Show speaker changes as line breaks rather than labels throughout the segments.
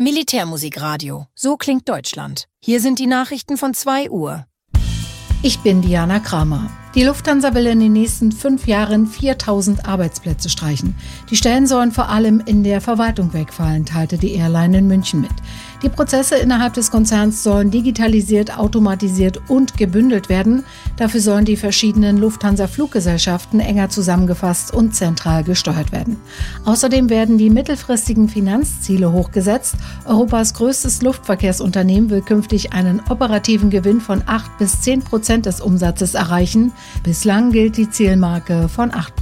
Militärmusikradio. So klingt Deutschland. Hier sind die Nachrichten von 2 Uhr.
Ich bin Diana Kramer. Die Lufthansa will in den nächsten 5 Jahren 4.000 Arbeitsplätze streichen. Die Stellen sollen vor allem in der Verwaltung wegfallen, teilte die Airline in München mit. Die Prozesse innerhalb des Konzerns sollen digitalisiert, automatisiert und gebündelt werden. Dafür sollen die verschiedenen Lufthansa-Fluggesellschaften enger zusammengefasst und zentral gesteuert werden. Außerdem werden die mittelfristigen Finanzziele hochgesetzt. Europas größtes Luftverkehrsunternehmen will künftig einen operativen Gewinn von 8-10% des Umsatzes erreichen. Bislang gilt die Zielmarke von 8%.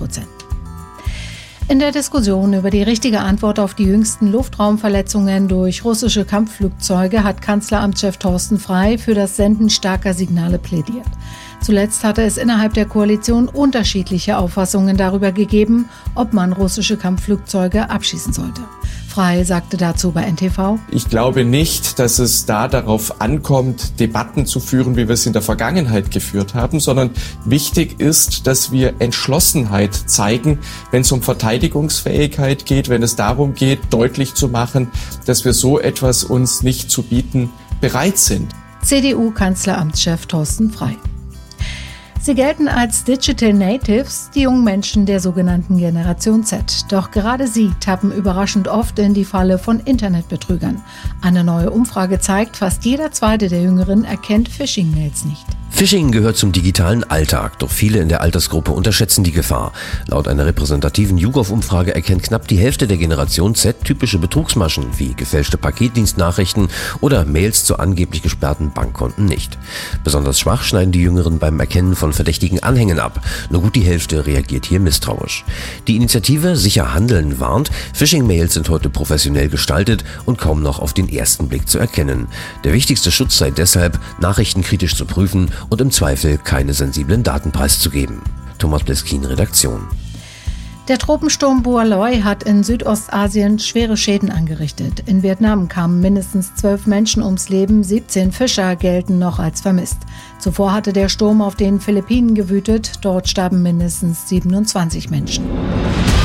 In der Diskussion über die richtige Antwort auf die jüngsten Luftraumverletzungen durch russische Kampfflugzeuge hat Kanzleramtschef Thorsten Frey für das Senden starker Signale plädiert. Zuletzt hatte es innerhalb der Koalition unterschiedliche Auffassungen darüber gegeben, ob man russische Kampfflugzeuge abschießen sollte. Frey sagte dazu bei NTV:
Ich glaube nicht, dass es da darauf ankommt, Debatten zu führen, wie wir es in der Vergangenheit geführt haben, sondern wichtig ist, dass wir Entschlossenheit zeigen, wenn es um Verteidigungsfähigkeit geht, wenn es darum geht, deutlich zu machen, dass wir so etwas uns nicht zu bieten bereit sind.
CDU-Kanzleramtschef Thorsten Frey. Sie gelten als Digital Natives, die jungen Menschen der sogenannten Generation Z. Doch gerade sie tappen überraschend oft in die Falle von Internetbetrügern. Eine neue Umfrage zeigt, fast jeder Zweite der Jüngeren erkennt Phishing-Mails nicht.
Phishing gehört zum digitalen Alltag, doch viele in der Altersgruppe unterschätzen die Gefahr. Laut einer repräsentativen YouGov-Umfrage erkennt knapp die Hälfte der Generation Z typische Betrugsmaschen wie gefälschte Paketdienstnachrichten oder Mails zu angeblich gesperrten Bankkonten nicht. Besonders schwach schneiden die Jüngeren beim Erkennen von verdächtigen Anhängen ab. Nur gut die Hälfte reagiert hier misstrauisch. Die Initiative Sicher Handeln warnt, Phishing-Mails sind heute professionell gestaltet und kaum noch auf den ersten Blick zu erkennen. Der wichtigste Schutz sei deshalb, Nachrichten kritisch zu prüfen und im Zweifel keine sensiblen Daten preiszugeben. Thomas Bleskin, Redaktion.
Der Tropensturm Boaloi hat in Südostasien schwere Schäden angerichtet. In Vietnam kamen mindestens 12 Menschen ums Leben, 17 Fischer gelten noch als vermisst. Zuvor hatte der Sturm auf den Philippinen gewütet, dort starben mindestens 27 Menschen.